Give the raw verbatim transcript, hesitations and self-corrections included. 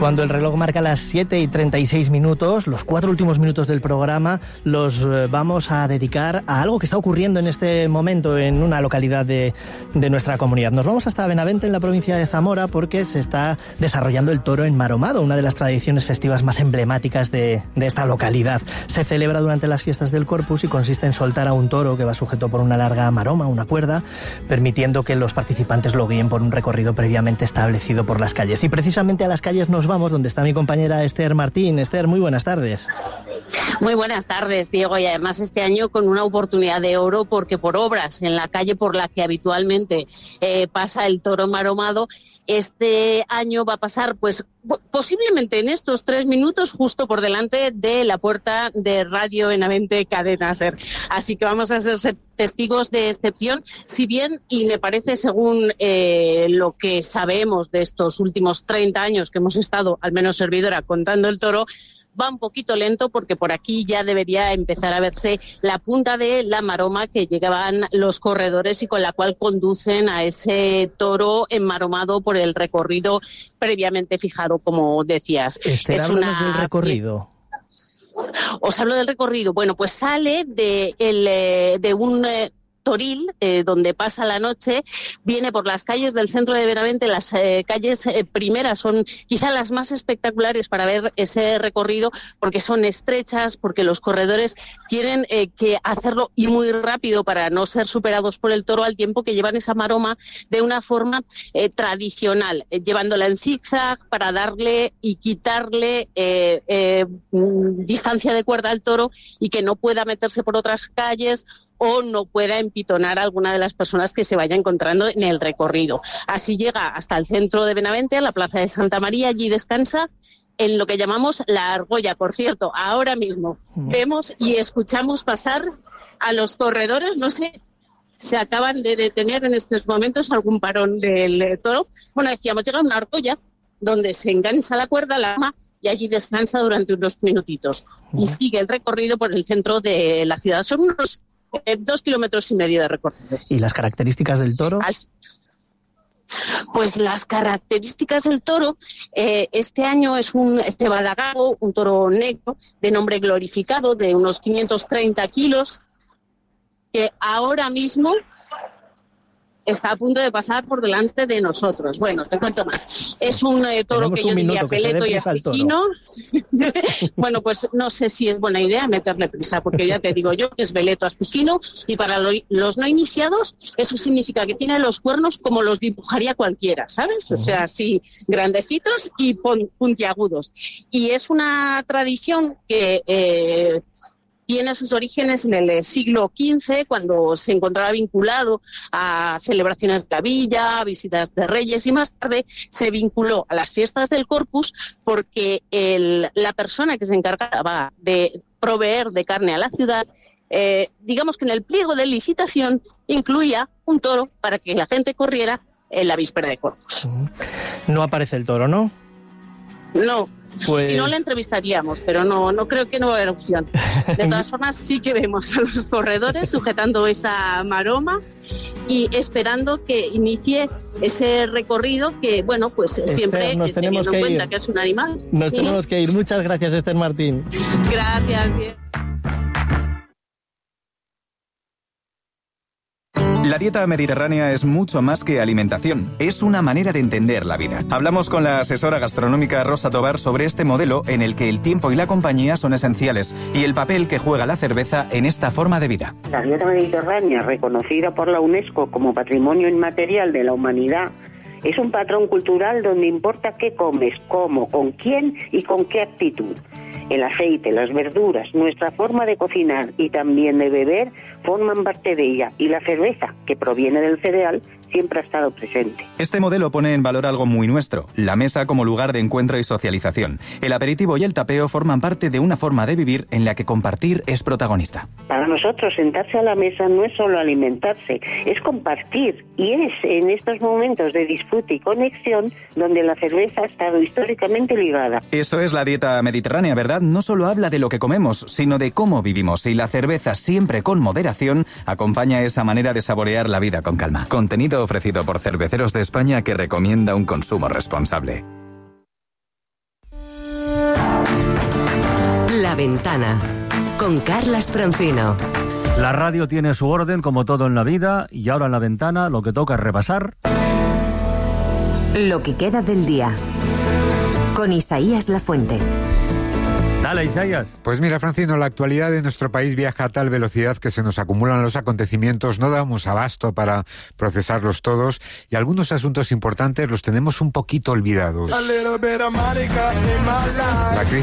Cuando el reloj marca las siete y treinta y seis minutos, los cuatro últimos minutos del programa los vamos a dedicar a algo que está ocurriendo en este momento en una localidad de, de nuestra comunidad. Nos vamos hasta Benavente, en la provincia de Zamora, porque se está desarrollando el toro enmaromado, una de las tradiciones festivas más emblemáticas de, de esta localidad. Se celebra durante las fiestas del Corpus y consiste en soltar a un toro que va sujeto por una larga maroma, una cuerda, permitiendo que los participantes lo guíen por un recorrido previamente establecido por las calles. Y precisamente a las calles nos vamos, donde está mi compañera Esther Martín. Esther, muy buenas tardes. Muy buenas tardes, Diego, y además este año con una oportunidad de oro, porque por obras en la calle por la que habitualmente eh, pasa el toro enmaromado, este año va a pasar, pues posiblemente en estos tres minutos, justo por delante de la puerta de Radio Benavente Cadena Ser. Así que vamos a ser testigos de excepción, si bien, y me parece, según eh, lo que sabemos de estos últimos treinta años que hemos estado, al menos servidora, contando el toro, va un poquito lento, porque por aquí ya debería empezar a verse la punta de la maroma que llegaban los corredores y con la cual conducen a ese toro enmaromado por el recorrido previamente fijado, como decías. Esther, es una una del recorrido. Os hablo del recorrido. Bueno, pues sale de, el, de un eh, toril, eh, donde pasa la noche, viene por las calles del centro de Benavente. Las eh, calles eh, primeras son quizá las más espectaculares para ver ese recorrido, porque son estrechas, porque los corredores tienen eh, que hacerlo y muy rápido para no ser superados por el toro, al tiempo que llevan esa maroma de una forma eh, tradicional, eh, llevándola en zigzag para darle y quitarle eh, eh, distancia de cuerda al toro y que no pueda meterse por otras calles o no pueda empitonar a alguna de las personas que se vaya encontrando en el recorrido. Así llega hasta el centro de Benavente, a la Plaza de Santa María. Allí descansa en lo que llamamos la argolla. Por cierto, ahora mismo mm. vemos y escuchamos pasar a los corredores. No sé, se acaban de detener en estos momentos, algún parón del toro. Bueno, decíamos, llega una argolla donde se engancha la cuerda, la ama, y allí descansa durante unos minutitos. Mm. Y sigue el recorrido por el centro de la ciudad. Son unos Eh, dos kilómetros y medio de recorrido. ¿Y las características del toro? Pues las características del toro, eh, este año es un cebadagago, un toro negro de nombre glorificado, de unos quinientos treinta kilos, que ahora mismo está a punto de pasar por delante de nosotros. Bueno, te cuento más. Es un eh, toro Tenemos que yo un diría que peleto y asticino. Bueno, pues no sé si es buena idea meterle prisa, porque ya te digo yo que es veleto asticino, y para lo, los no iniciados eso significa que tiene los cuernos como los dibujaría cualquiera, ¿sabes? O sea, así grandecitos y pon, puntiagudos. Y es una tradición que Eh, tiene sus orígenes en el siglo quince, cuando se encontraba vinculado a celebraciones de la villa, a visitas de reyes, y más tarde se vinculó a las fiestas del Corpus, porque el, la persona que se encargaba de proveer de carne a la ciudad, eh, digamos que en el pliego de licitación incluía un toro para que la gente corriera en la víspera de Corpus. No aparece el toro, ¿no? No. Pues... Si no, le entrevistaríamos, pero no, no creo que no va a haber opción. De todas formas, sí que vemos a los corredores sujetando esa maroma y esperando que inicie ese recorrido que, bueno, pues Esther, siempre teniendo en cuenta ir. que es un animal. Nos ¿Sí? tenemos que ir. Muchas gracias, Esther Martín. Gracias, bien. La dieta mediterránea es mucho más que alimentación, es una manera de entender la vida. Hablamos con la asesora gastronómica Rosa Tobar sobre este modelo en el que el tiempo y la compañía son esenciales y el papel que juega la cerveza en esta forma de vida. La dieta mediterránea, reconocida por la UNESCO como Patrimonio Inmaterial de la Humanidad, es un patrón cultural donde importa qué comes, cómo, con quién y con qué actitud. El aceite, las verduras, nuestra forma de cocinar y también de beber forman parte de ella, y la cerveza, que proviene del cereal, siempre ha estado presente. Este modelo pone en valor algo muy nuestro, la mesa como lugar de encuentro y socialización. El aperitivo y el tapeo forman parte de una forma de vivir en la que compartir es protagonista. Para nosotros, sentarse a la mesa no es solo alimentarse, es compartir, y es en estos momentos de disfrute y conexión donde la cerveza ha estado históricamente ligada. Eso es la dieta mediterránea, ¿verdad? No solo habla de lo que comemos, sino de cómo vivimos, y la cerveza, siempre con moderación, acompaña esa manera de saborear la vida con calma. Contenido ofrecido por Cerveceros de España, que recomienda un consumo responsable. La Ventana, con Carlas Francino. La radio tiene su orden, como todo en la vida, y ahora en La Ventana lo que toca es repasar lo que queda del día, con Isaías Lafuente. Dale, Isaías. Pues mira, Francino, la actualidad de nuestro país viaja a tal velocidad que se nos acumulan los acontecimientos, no damos abasto para procesarlos todos y algunos asuntos importantes los tenemos un poquito olvidados. La crisis